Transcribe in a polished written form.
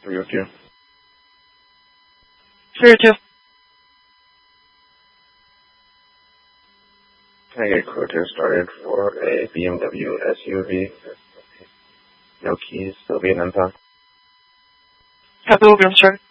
302. 302. Can I get a quote started for a BMW SUV? No keys, there'll be an impound. Copy, will be started.